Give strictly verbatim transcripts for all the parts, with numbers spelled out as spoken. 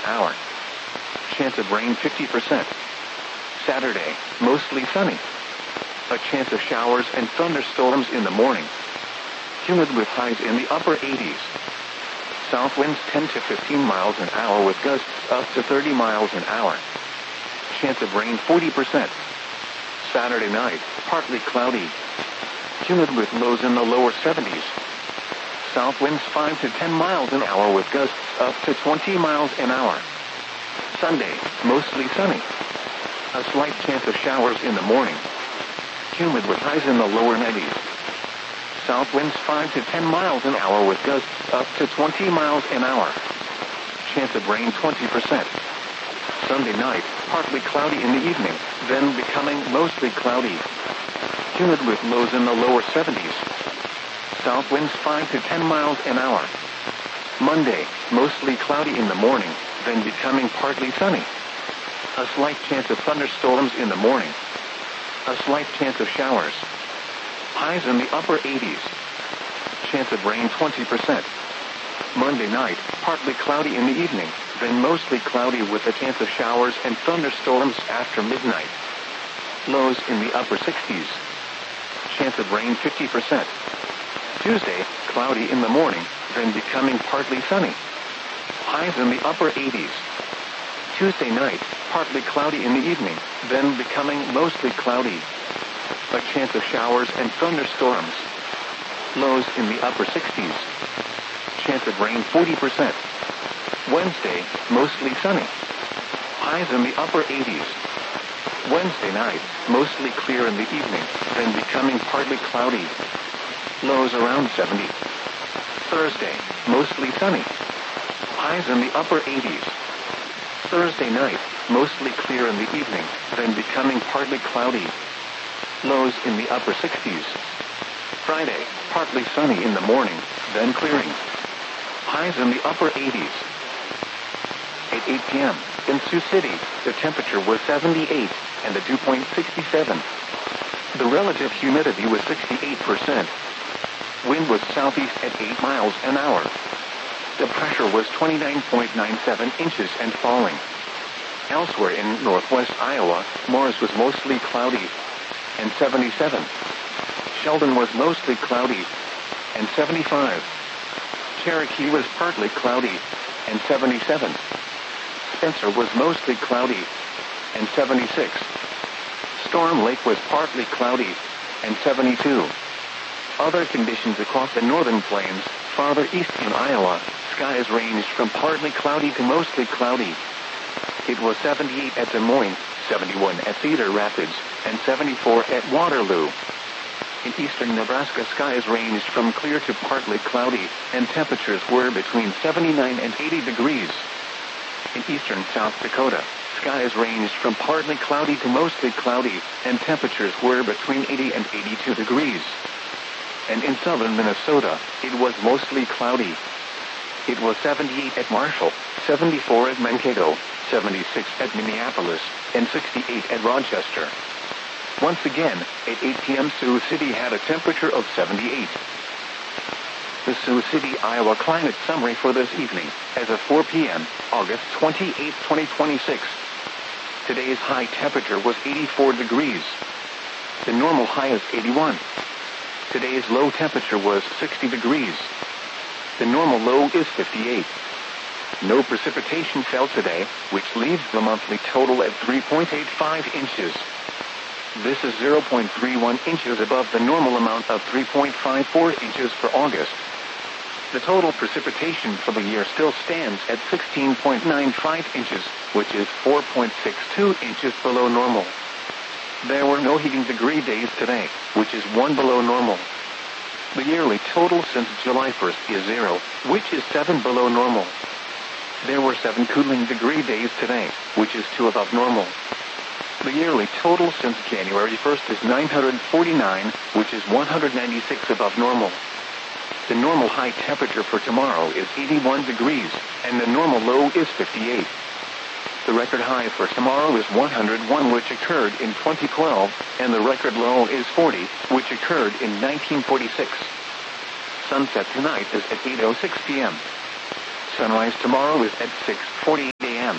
hour. Chance of rain fifty percent. Saturday, mostly sunny. A chance of showers and thunderstorms in the morning. Humid with highs in the upper eighties. South winds ten to fifteen miles an hour with gusts up to thirty miles an hour. Chance of rain forty percent. Saturday night, partly cloudy. Humid with lows in the lower seventies. South winds five to ten miles an hour with gusts up to twenty miles an hour. Sunday, mostly sunny. A slight chance of showers in the morning. Humid with highs in the lower nineties. South winds five to ten miles an hour with gusts up to twenty miles an hour. Chance of rain twenty percent. Sunday night, partly cloudy in the evening, then becoming mostly cloudy. Humid with lows in the lower seventies. South winds five to ten miles an hour. Monday, mostly cloudy in the morning, then becoming partly sunny. A slight chance of thunderstorms in the morning. A slight chance of showers. Highs in the upper eighties. Chance of rain twenty percent. Monday night, partly cloudy in the evening, then mostly cloudy with a chance of showers and thunderstorms after midnight. Lows in the upper sixties. Chance of rain fifty percent. Tuesday, cloudy in the morning, then becoming partly sunny. Highs in the upper eighties. Tuesday night, partly cloudy in the evening, then becoming mostly cloudy. A chance of showers and thunderstorms. Lows in the upper sixties. Chance of rain forty percent. Wednesday, mostly sunny. Highs in the upper eighties. Wednesday night, mostly clear in the evening, then becoming partly cloudy. Lows around seventy. Thursday, mostly sunny. Highs in the upper eighties. Thursday night, mostly clear in the evening, then becoming partly cloudy. Lows in the upper sixties. Friday, partly sunny in the morning, then clearing. Highs in the upper eighties. At eight p.m., in Sioux City, the temperature was seventy-eight, and the dew point sixty-seven. The relative humidity was sixty-eight percent. Wind was southeast at eight miles an hour. The pressure was twenty-nine point nine seven inches and falling. Elsewhere in northwest Iowa, Morris was mostly cloudy, and seventy-seven. Sheldon was mostly cloudy, and seventy-five. Cherokee was partly cloudy, and seventy-seven. Spencer was mostly cloudy, and seventy-six. Storm Lake was partly cloudy, and seventy-two. Other conditions across the northern plains, farther east in Iowa, skies ranged from partly cloudy to mostly cloudy. It was seventy-eight at Des Moines, seventy-one at Cedar Rapids, and seventy-four at Waterloo. In eastern Nebraska, skies ranged from clear to partly cloudy, and temperatures were between seventy-nine and eighty degrees. In eastern South Dakota, skies ranged from partly cloudy to mostly cloudy, and temperatures were between eighty and eighty-two degrees. And in southern Minnesota, it was mostly cloudy. It was seventy-eight at Marshall, seventy-four at Mankato, seventy-six at Minneapolis, and sixty-eight at Rochester. Once again, at eight p.m. Sioux City had a temperature of seventy-eight. The Sioux City, Iowa climate summary for this evening, as of four p.m., August twenty-eighth, twenty twenty-six. Today's high temperature was eighty-four degrees. The normal high is eighty-one. Today's low temperature was sixty degrees. The normal low is fifty-eight. No precipitation fell today, which leaves the monthly total at three point eight five inches. This is zero point three one inches above the normal amount of three point five four inches for August. The total precipitation for the year still stands at sixteen point nine five inches, which is four point six two inches below normal. There were no heating degree days today, which is one below normal. The yearly total since July first is zero, which is seven below normal. There were seven cooling degree days today, which is two above normal. The yearly total since January first is nine hundred forty-nine, which is one hundred ninety-six above normal. The normal high temperature for tomorrow is eighty-one degrees, and the normal low is fifty-eight. The record high for tomorrow is one hundred one, which occurred in twenty twelve, and the record low is forty, which occurred in nineteen forty-six. Sunset tonight is at eight oh six p.m. Sunrise tomorrow is at six forty a.m. m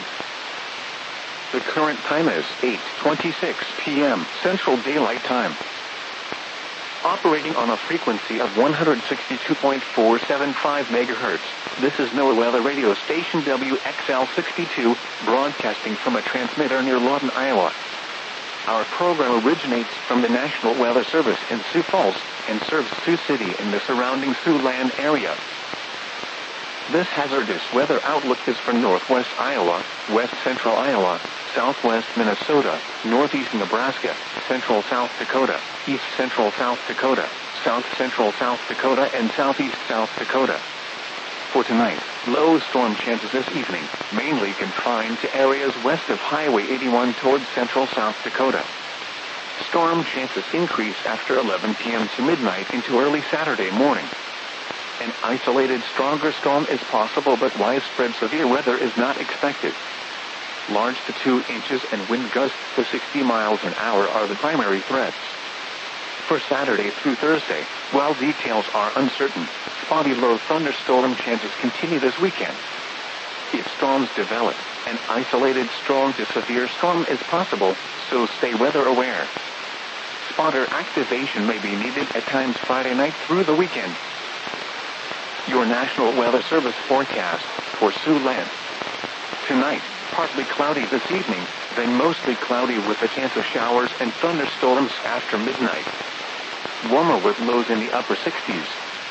The current time is eight twenty-six p m Central Daylight Time. Operating on a frequency of one hundred sixty-two point four seven five megahertz, this is NOAA Weather Radio Station W X L sixty-two, broadcasting from a transmitter near Lawton, Iowa. Our program originates from the National Weather Service in Sioux Falls and serves Sioux City and the surrounding Siouxland area. This hazardous weather outlook is for northwest Iowa, west central Iowa, southwest Minnesota, northeast Nebraska, central South Dakota, east central South Dakota, south central South Dakota, and southeast South Dakota. For tonight, low storm chances this evening, mainly confined to areas west of Highway eighty-one towards central South Dakota. Storm chances increase after eleven p m to midnight into early Saturday morning. An isolated stronger storm is possible, but widespread severe weather is not expected. Large to two inches and wind gusts to sixty miles an hour are the primary threats. For Saturday through Thursday, while details are uncertain, spotty low thunderstorm chances continue this weekend. If storms develop, an isolated strong to severe storm is possible, so stay weather aware. Spotter activation may be needed at times Friday night through the weekend. Your National Weather Service forecast for Siouxland. Tonight, partly cloudy this evening, then mostly cloudy with a chance of showers and thunderstorms after midnight. Warmer with lows in the upper sixties.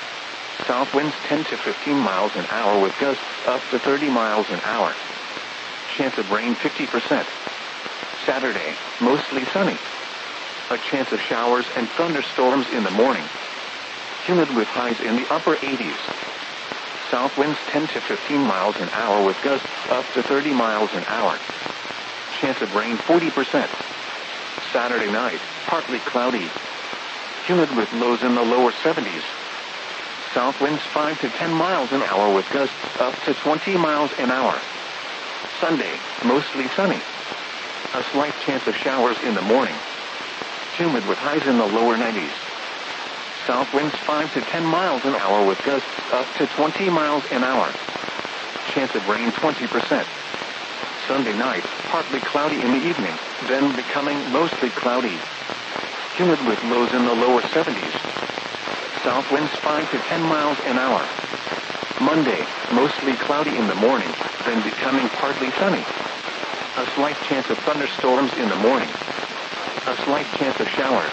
South winds ten to fifteen miles an hour with gusts up to thirty miles an hour. Chance of rain fifty percent. Saturday, mostly sunny. A chance of showers and thunderstorms in the morning. Humid with highs in the upper eighties. South winds ten to fifteen miles an hour with gusts up to thirty miles an hour. Chance of rain forty percent. Saturday night, partly cloudy. Humid with lows in the lower seventies. South winds five to ten miles an hour with gusts up to twenty miles an hour. Sunday, mostly sunny. A slight chance of showers in the morning. Humid with highs in the lower nineties. South winds five to ten miles an hour with gusts up to twenty miles an hour. Chance of rain twenty percent. Sunday night, partly cloudy in the evening, then becoming mostly cloudy. Humid with lows in the lower seventies. South winds five to ten miles an hour. Monday, mostly cloudy in the morning, then becoming partly sunny. A slight chance of thunderstorms in the morning. A slight chance of showers.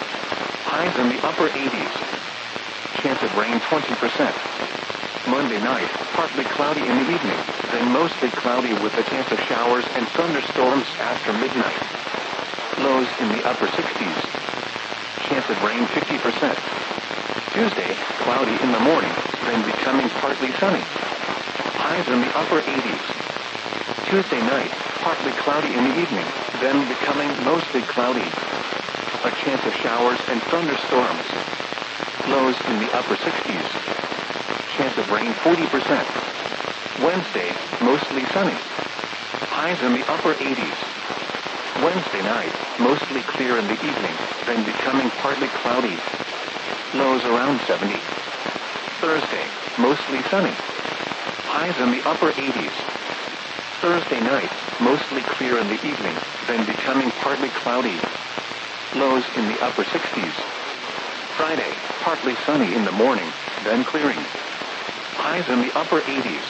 Highs in the upper eighties. Chance of rain twenty percent. Monday night, partly cloudy in the evening, then mostly cloudy with a chance of showers and thunderstorms after midnight. Lows in the upper sixties. Chance of rain fifty percent. Tuesday, cloudy in the morning, then becoming partly sunny. Highs in the upper eighties. Tuesday night, partly cloudy in the evening, then becoming mostly cloudy. A chance of showers and thunderstorms. Lows in the upper sixties. Chance of rain forty percent. Wednesday, mostly sunny. Highs in the upper eighties. Wednesday night, mostly clear in the evening, then becoming partly cloudy. Lows around seventy. Thursday, mostly sunny. Highs in the upper eighties. Thursday night, mostly clear in the evening, then becoming partly cloudy. Lows in the upper sixties. Friday, partly sunny in the morning, then clearing. Highs in the upper eighties.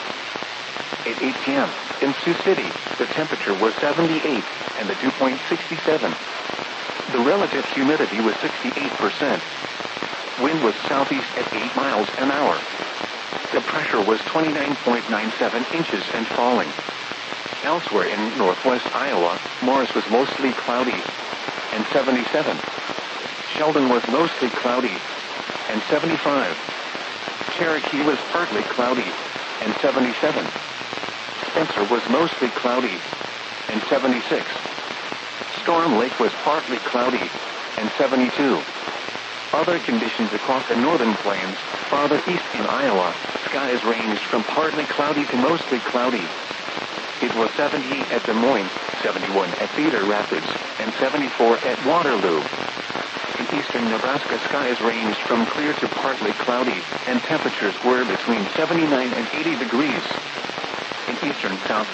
At eight p m in Sioux City, the temperature was seventy-eight and the dew point sixty-seven. The relative humidity was sixty-eight percent. Wind was southeast at eight miles an hour. The pressure was twenty-nine point nine seven inches and falling. Elsewhere in northwest Iowa, Morris was mostly cloudy and seventy-seven. Sheldon was mostly cloudy and seventy-five. Cherokee was partly cloudy and seventy-seven. Spencer was mostly cloudy and seventy-six. Storm Lake was partly cloudy and seventy-two. Other conditions across the northern plains, farther east in Iowa, skies ranged from partly cloudy to mostly cloudy. It was seventy at Des Moines, seventy-one at Cedar Rapids, and seventy-four at Waterloo. In eastern Nebraska, skies ranged from clear to partly cloudy, and temperatures were between seventy-nine and eighty degrees. In eastern South